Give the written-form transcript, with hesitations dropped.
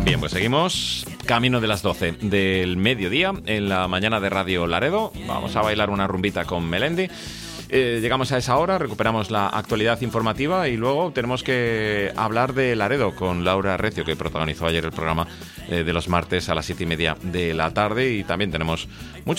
Bien, pues seguimos camino de las 12 del mediodía en la mañana de Radio Laredo. Vamos a bailar una rumbita con Melendi. Llegamos a esa hora, recuperamos la actualidad informativa y luego tenemos que hablar de Laredo con Laura Recio, que protagonizó ayer el programa de los martes a las 7:30 de la tarde, y también tenemos mucho